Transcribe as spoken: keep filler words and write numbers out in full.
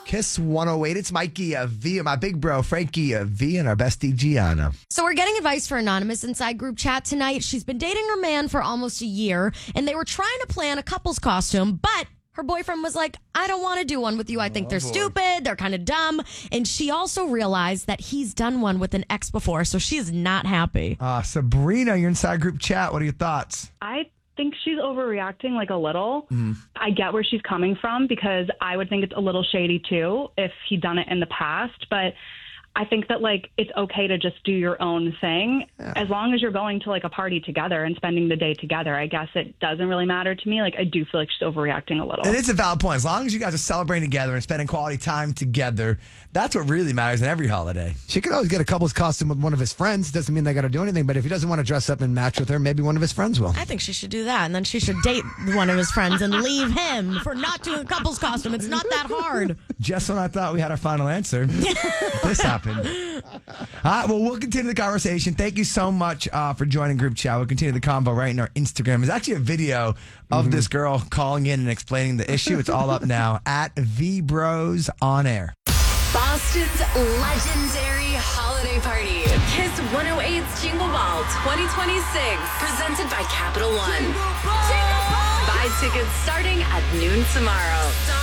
Kiss one oh eight. It's Mikey uh, V, my big bro, Frankie uh, V, and our bestie, Gianna. So we're getting advice for Anonymous inside group chat tonight. She's been dating her man for almost a year, and they were trying to plan a couple's costume, but her boyfriend was like, I don't want to do one with you. I think Oh, they're boy. stupid. They're kind of dumb. And she also realized that he's done one with an ex before, so she is not happy. Uh, Sabrina, you're inside group chat. What are your thoughts? I think she's overreacting like a little. Mm. I get where she's coming from because I would think it's a little shady too if he'd done it in the past. But I think that like it's okay to just do your own thing Yeah. as long as you're going to like a party together and spending the day together. I guess it doesn't really matter to me. Like I do feel like she's overreacting a little. And it's a valid point. As long as you guys are celebrating together and spending quality time together, that's what really matters in every holiday. She could always get a couple's costume with one of his friends. Doesn't mean they got to do anything. But if he doesn't want to dress up and match with her, maybe one of his friends will. I think she should do that, and then she should date one of his friends and leave him for not doing a couple's costume. It's not that hard. Just when I thought we had our final answer, this happened. All right, well, we'll continue the conversation. Thank you so much uh, for joining group chat. We'll continue the convo right in our Instagram. There's actually a video of Mm-hmm. this girl calling in and explaining the issue. It's all up now at V Bros on air. Boston's legendary holiday party. Kiss one oh eight's Jingle Ball twenty twenty-six. Presented by Capital One. Buy tickets starting at noon tomorrow.